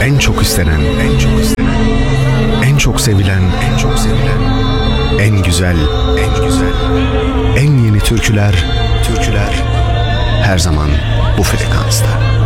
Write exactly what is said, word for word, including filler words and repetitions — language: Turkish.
En çok istenen, en çok istenen, en çok sevilen, en çok sevilen, en güzel, en güzel, en yeni türküler, türküler her zaman bu frekansta.